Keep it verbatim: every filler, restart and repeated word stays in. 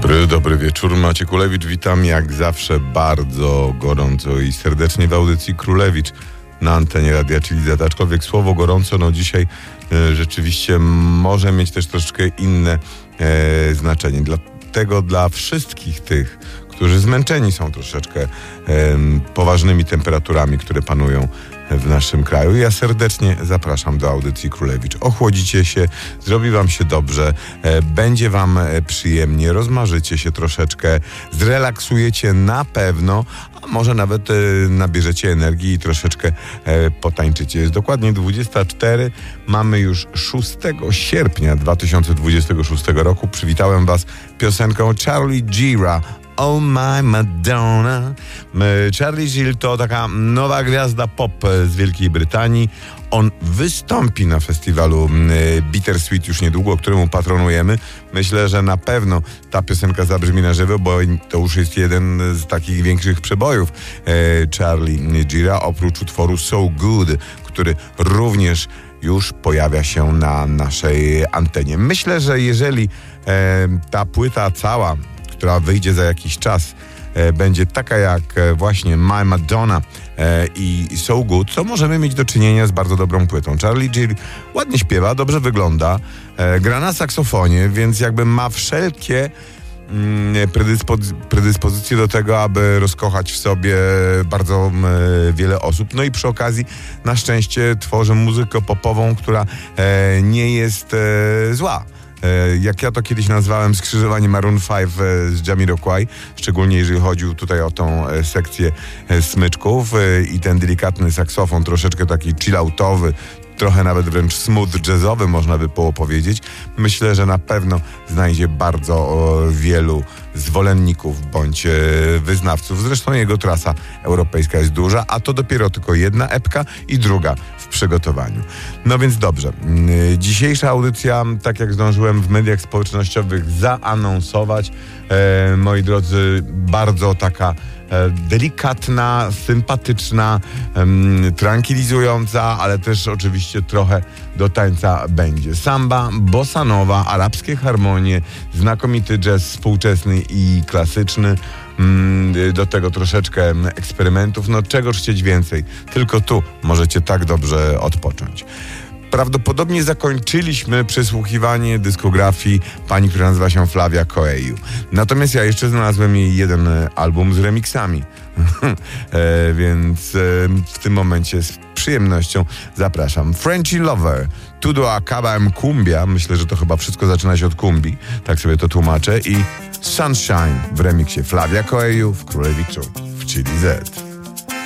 dobry, dobry wieczór. Maciek Kulewicz, witam jak zawsze bardzo gorąco i serdecznie w audycji Królewicz na antenie Radia Chili Z. Aczkolwiek słowo gorąco, no dzisiaj e, rzeczywiście może mieć też troszeczkę inne e, znaczenie. Dlatego dla wszystkich tych, którzy zmęczeni są troszeczkę e, poważnymi temperaturami, które panują w naszym kraju, ja serdecznie zapraszam do audycji Królewicz. Ochłodzicie się, zrobi wam się dobrze, e, będzie wam przyjemnie, rozmarzycie się troszeczkę, zrelaksujecie na pewno, a może nawet e, nabierzecie energii i troszeczkę e, potańczycie. Jest dokładnie dwudziesta czwarta, mamy już szóstego sierpnia dwa tysiące dwudziestego szóstego roku. Przywitałem was piosenką Charlie Gira, Oh My Madonna. Charlie Gill to taka nowa gwiazda pop z Wielkiej Brytanii. On wystąpi na festiwalu Bittersweet już niedługo, któremu patronujemy. Myślę, że na pewno ta piosenka zabrzmi na żywo, bo to już jest jeden z takich większych przebojów Charlie Gira, oprócz utworu So Good, który również już pojawia się na naszej antenie. Myślę, że jeżeli ta płyta cała, która wyjdzie za jakiś czas, e, będzie taka jak e, właśnie My Madonna e, i So Good, to możemy mieć do czynienia z bardzo dobrą płytą. Charlie Gill ładnie śpiewa, dobrze wygląda, e, gra na saksofonie, więc jakby ma wszelkie mm, predyspozy- predyspozycje do tego, aby rozkochać w sobie bardzo e, wiele osób. No i przy okazji na szczęście tworzy muzykę popową, która e, nie jest e, zła. Jak ja to kiedyś nazwałem skrzyżowanie Maroon pięć z Jamiroquai, szczególnie jeżeli chodził tutaj o tą sekcję smyczków i ten delikatny saksofon, troszeczkę taki chilloutowy, trochę nawet wręcz smooth jazzowy, można by było powiedzieć. Myślę, że na pewno znajdzie bardzo o, wielu zwolenników bądź e, wyznawców. Zresztą jego trasa europejska jest duża, a to dopiero tylko jedna epka i druga w przygotowaniu. No więc dobrze. E, dzisiejsza audycja, tak jak zdążyłem w mediach społecznościowych zaanonsować, e, moi drodzy, bardzo taka delikatna, sympatyczna, um, tranquilizująca, ale też oczywiście trochę do tańca będzie. Samba, bossa nova, arabskie harmonie, znakomity jazz współczesny i klasyczny, um, do tego troszeczkę eksperymentów. No czegoż chcieć więcej? Tylko tu możecie tak dobrze odpocząć. Prawdopodobnie zakończyliśmy przesłuchiwanie dyskografii pani, która nazywa się Flavia Coelho. Natomiast ja jeszcze znalazłem jej jeden album z remixami. e, więc e, w tym momencie z przyjemnością zapraszam. Frenchy Lover, Tudo Acaba en Cumbia, myślę, że to chyba wszystko zaczyna się od kumbi, tak sobie to tłumaczę, i Sunshine w remiksie Flavia Coelho w Królewiczu w Chili Z.